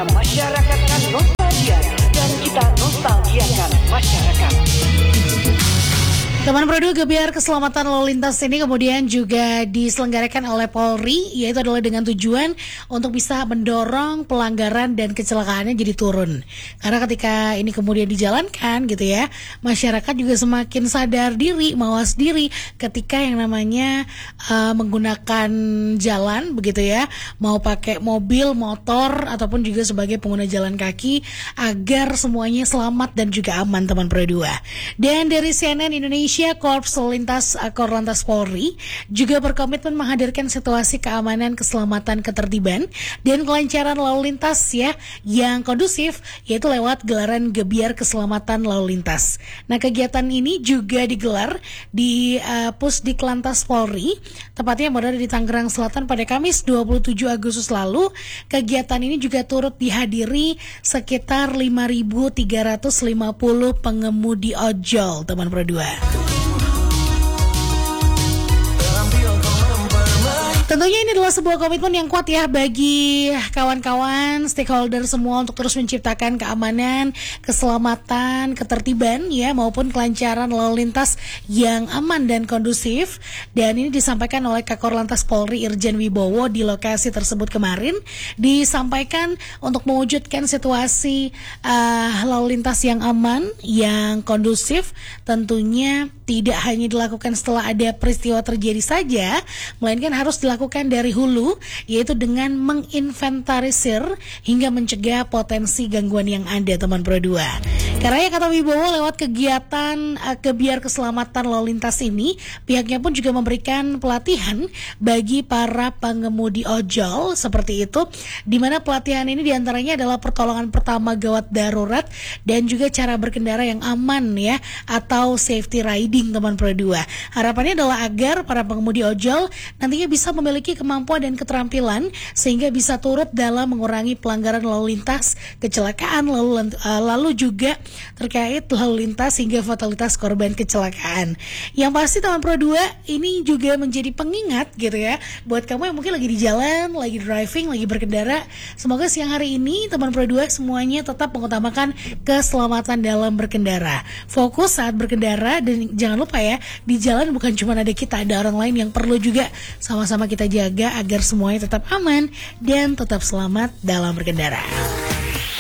masyarakatkan nostalgia dan kita nostalgiakan masyarakat. Teman Produk Gebiar Keselamatan Lalu Lintas ini kemudian juga diselenggarakan oleh Polri, yaitu adalah dengan tujuan untuk bisa mendorong pelanggaran dan kecelakaannya jadi turun. Karena ketika ini kemudian dijalankan gitu ya, masyarakat juga semakin sadar diri, mawas diri ketika yang namanya menggunakan jalan begitu ya, mau pakai mobil, motor ataupun juga sebagai pengguna jalan kaki agar semuanya selamat dan juga aman teman Pro 2. Dan dari CNN Indonesia, Korps Korlantas Polri juga berkomitmen menghadirkan situasi keamanan, keselamatan, ketertiban, dan kelancaran lalu lintas ya yang kondusif, yaitu lewat gelaran Gebiar Keselamatan Lalu Lintas. Nah, kegiatan ini juga digelar di Pusdik Lantas Polri, tepatnya berada di Tangerang Selatan pada Kamis 27 Agustus lalu. Kegiatan ini juga turut dihadiri sekitar 5.350 pengemudi ojol, teman Pro 2. Tentunya ini adalah sebuah komitmen yang kuat ya bagi kawan-kawan stakeholder semua untuk terus menciptakan keamanan, keselamatan, ketertiban ya maupun kelancaran lalu lintas yang aman dan kondusif. Dan ini disampaikan oleh Kakor Lantas Polri Irjen Wibowo di lokasi tersebut kemarin, disampaikan untuk mewujudkan situasi lalu lintas yang aman, yang kondusif, tentunya tidak hanya dilakukan setelah ada peristiwa terjadi saja, melainkan harus dilakukan dari hulu, yaitu dengan menginventarisir hingga mencegah potensi gangguan yang ada, teman Pro 2. Karena ya kata Wibowo, lewat kegiatan Gebiar Keselamatan Lalu Lintas ini, pihaknya pun juga memberikan pelatihan bagi para pengemudi ojol seperti itu, di mana pelatihan ini diantaranya adalah pertolongan pertama gawat darurat dan juga cara berkendara yang aman ya, atau safety riding, teman Pro 2. Harapannya adalah agar para pengemudi ojol nantinya bisa memiliki kemampuan dan keterampilan sehingga bisa turut dalam mengurangi pelanggaran lalu lintas, kecelakaan, lalu juga terkait lalu lintas hingga fatalitas korban kecelakaan. Yang pasti teman Pro 2, ini juga menjadi pengingat gitu ya buat kamu yang mungkin lagi di jalan, lagi driving, lagi berkendara. Semoga siang hari ini teman Pro 2 semuanya tetap mengutamakan keselamatan dalam berkendara. Fokus saat berkendara dan jangan lupa ya, di jalan bukan cuma ada kita, ada orang lain yang perlu juga sama-sama kita jaga agar semuanya tetap aman dan tetap selamat dalam berkendara.